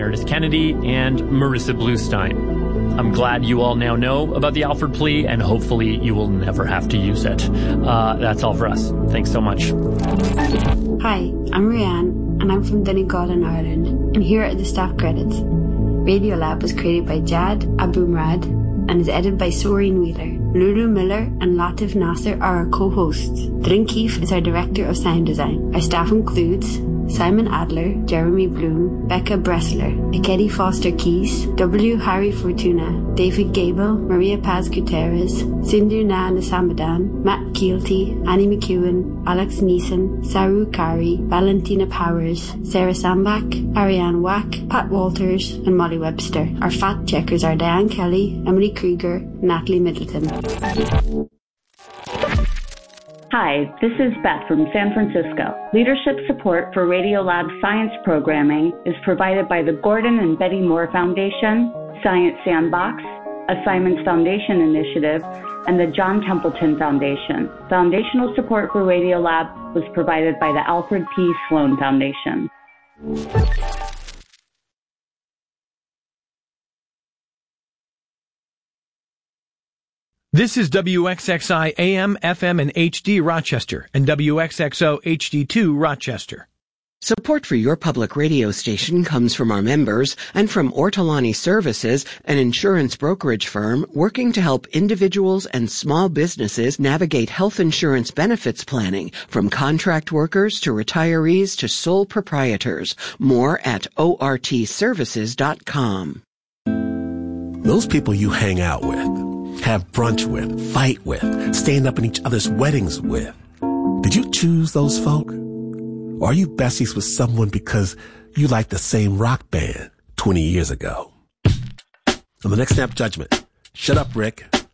Meredith Kennedy, and Marissa Bluestein. I'm glad you all now know about the Alford plea, and hopefully you will never have to use it. That's all for us. Thanks so much. Hi, I'm Rianne, and I'm from Donegal in Ireland, and here are the staff credits. Radiolab was created by Jad Abumrad and is edited by Soreen Wheeler. Lulu Miller and Latif Nasser are our co-hosts. Drin Keefe is our director of sound design. Our staff includes Simon Adler, Jeremy Bloom, Becca Bressler, Ikedi Foster Keys, W. Harry Fortuna, David Gable, Maria Paz Gutierrez, Sindhu Na Nasamadan, Matt Keelty, Annie McEwen, Alex Neeson, Saru Kari, Valentina Powers, Sarah Sambach, Ariane Wack, Pat Walters, and Molly Webster. Our fact checkers are Diane Kelly, Emily Krieger, and Natalie Middleton. Hi, this is Beth from San Francisco. Leadership support for Radiolab science programming is provided by the Gordon and Betty Moore Foundation, Science Sandbox, a Simons Foundation initiative, and the John Templeton Foundation. Foundational support for Radiolab was provided by the Alfred P. Sloan Foundation. This is WXXI AM, FM, and HD Rochester and WXXO HD2 Rochester. Support for your public radio station comes from our members and from Ortolani Services, an insurance brokerage firm working to help individuals and small businesses navigate health insurance benefits planning, from contract workers to retirees to sole proprietors. More at ortservices.com. Those people you hang out with, have brunch with, fight with, stand up in each other's weddings with. Did you choose those folk? Or are you besties with someone because you like the same rock band 20 years ago? On the next Snap Judgment, shut up, Rick.